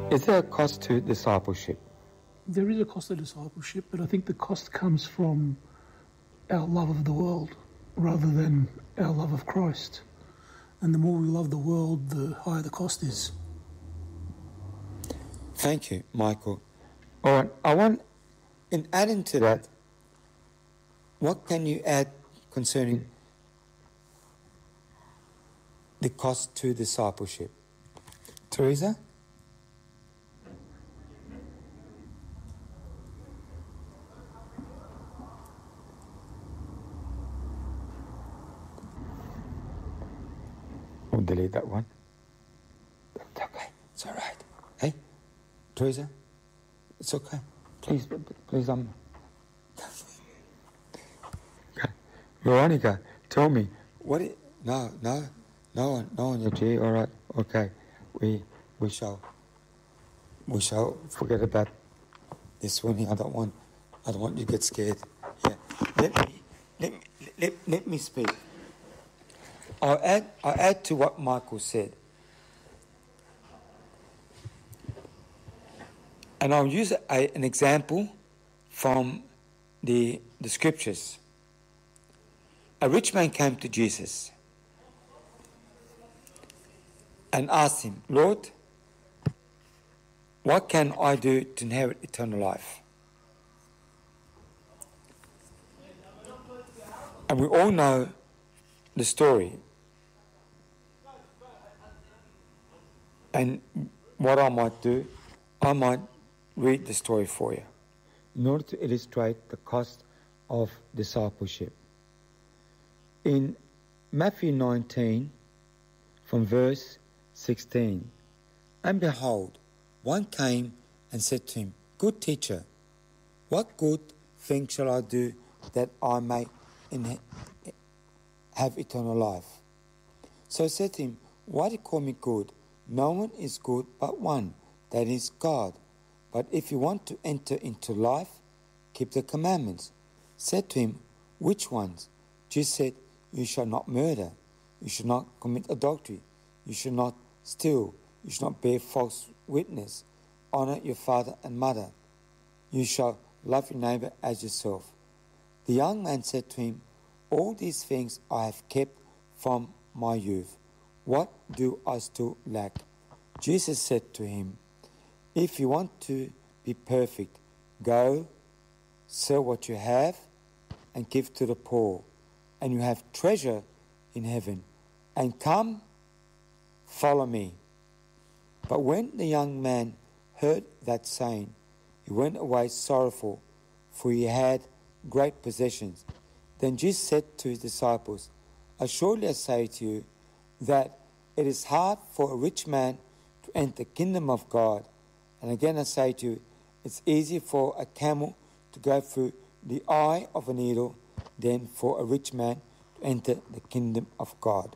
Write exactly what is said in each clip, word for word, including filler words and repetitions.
Is there a cost to discipleship? There is a cost to discipleship, but I think the cost comes from our love of the world rather than our love of Christ. And the more we love the world, the higher the cost is. Thank you, Michael. All right, I want, in adding to that, what can you add concerning the cost to discipleship? Teresa? I'll delete that one. It's okay. It's all right. Hey, Teresa, it's okay. Please, please, um. Okay. Veronica, tell me, what is, no, no, no one, no one, G, all right, okay. We, we shall, we shall forget about this one. I don't want, I don't want you to get scared. Yeah. Let me, let me, let, let me speak. I'll add, I'll add to what Michael said. And I'll use a, an example from the, the scriptures. A rich man came to Jesus and asked him, Lord, what can I do to inherit eternal life? And we all know the story. And what I might do, I might read the story for you in order to illustrate the cost of discipleship. In Matthew nineteen, from verse sixteen, and behold, one came and said to him, Good teacher, what good thing shall I do that I may in- have eternal life? So he said to him, Why do you call me good? No one is good but one, that is God. But if you want to enter into life, keep the commandments. Said to him, Which ones? Jesus said, You shall not murder. You shall not commit adultery. You shall not steal. You shall not bear false witness. Honor your father and mother. You shall love your neighbor as yourself. The young man said to him, All these things I have kept from my youth. What do I still lack? Jesus said to him, If you want to be perfect, go, sell what you have, and give to the poor, and you have treasure in heaven. And come, follow me. But when the young man heard that saying, he went away sorrowful, for he had great possessions. Then Jesus said to his disciples, Assuredly I say to you, that it is hard for a rich man to enter the kingdom of God. And again I say to you, it's easier for a camel to go through the eye of a needle than for a rich man to enter the kingdom of God.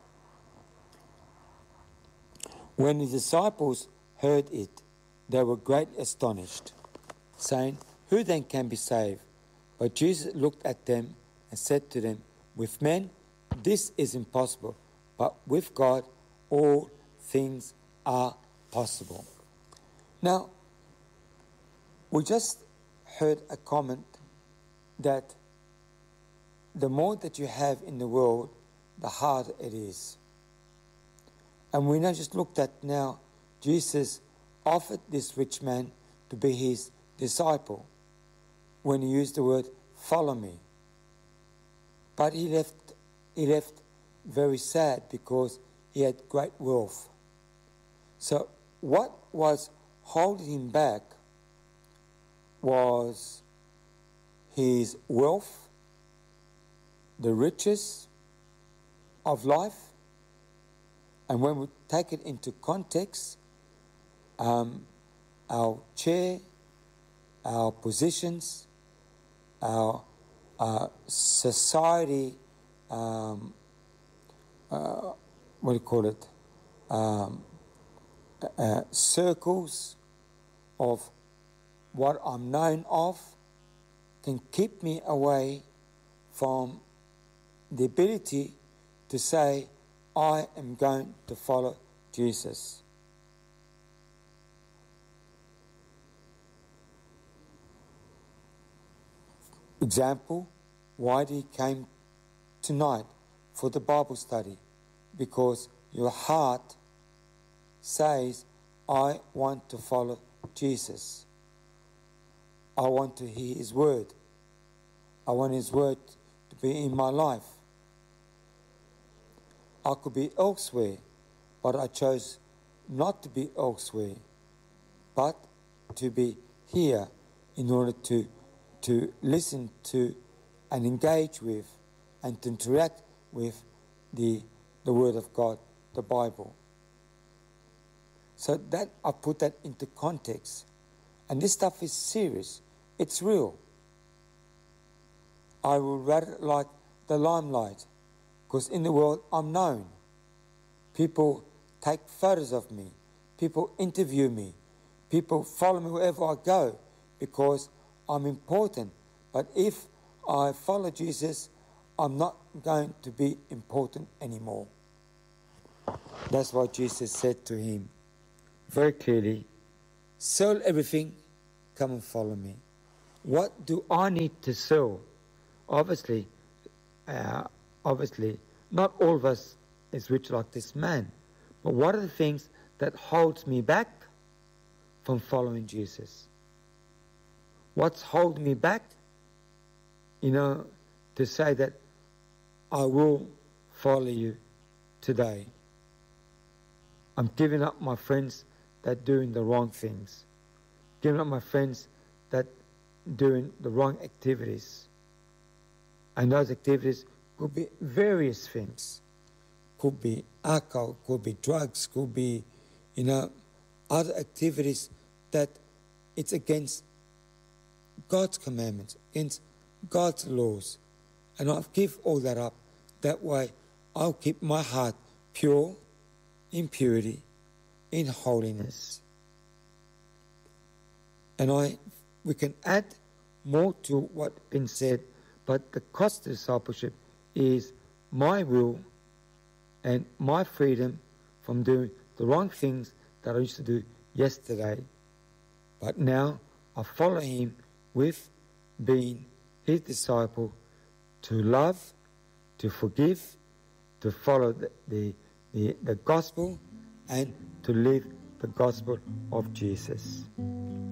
When his disciples heard it, they were greatly astonished, saying, Who then can be saved? But Jesus looked at them and said to them, With men this is impossible, but with God all things are possible. Now, we just heard a comment that the more that you have in the world, the harder it is. And we now just looked at now, Jesus offered this rich man to be his disciple when he used the word, follow me. But he left, he left very sad because he had great wealth. So what was holding him back was his wealth, the riches of life. And when we take it into context, um, our chair, our positions, our uh, society, um, uh, what do you call it, um, uh, circles of what I'm known of can keep me away from the ability to say, I am going to follow Jesus. Example, why he came tonight for the Bible study? Because your heart says, I want to follow Jesus. I want to hear his word. I want his word to be in my life. I could be elsewhere, but I chose not to be elsewhere, but to be here in order to, to listen to and engage with and to interact with the, the Word of God, the Bible. So that I put that into context. And this stuff is serious. It's real. I will rather like the limelight, because in the world I'm known. People take photos of me. People interview me. People follow me wherever I go because I'm important. But if I follow Jesus, I'm not going to be important anymore. That's what Jesus said to him very clearly. Sell everything, come and follow me. What do I need to sell? Obviously, uh, obviously, not all of us is rich like this man. But what are the things that holds me back from following Jesus? What's holding me back, you know, to say that I will follow you today? I'm giving up my friends that are doing the wrong things. Giving up my friends that are doing the wrong activities. And those activities could be various things. Could be alcohol, could be drugs, could be, you know, other activities that it's against God's commandments, against God's laws. And I'll give all that up. That way I'll keep my heart pure in purity, in holiness. And I, we can add more to what's been said, but the cost of discipleship is my will and my freedom from doing the wrong things that I used to do yesterday. But now I follow him with being his disciple, to love, to forgive, to follow the, the, the, the gospel, and to live the gospel of Jesus.